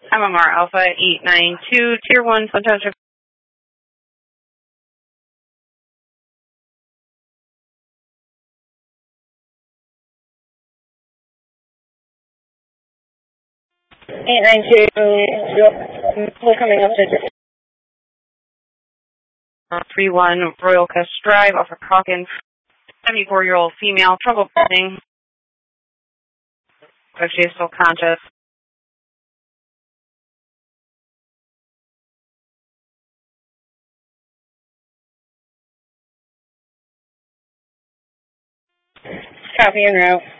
MMR Alpha 892, Tier 1, Suntownship. We're coming up to 31 Royal Crest Drive off of Hawkins. 74-year-old female, trouble breathing. If she is still conscious. copy en route.